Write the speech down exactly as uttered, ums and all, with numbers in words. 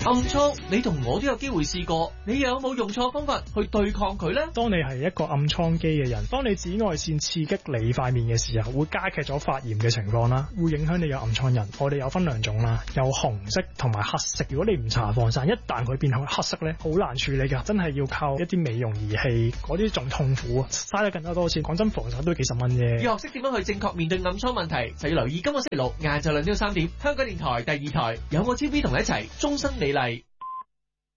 暗瘡你同我都有機會試過，你有冇用錯方法去對抗佢呢？ 當你係一個暗瘡肌嘅人，當你紫外線刺激你塊面嘅時候，會加劇咗發炎嘅情況啦，會影響你有暗瘡人。我哋有分兩種啦，有紅色同埋黑色。如果你唔搽防曬，一旦佢變黑色咧，好難處理噶，真係要靠一啲美容儀器，嗰啲仲痛苦啊，嘥得更加多錢。講真，防曬都幾十蚊啫。 要學識點樣去正確面對暗瘡問題，就要留意今個星期六晏晝兩點三點，香港電台第二台有我 T V 同你一齊終身美麗。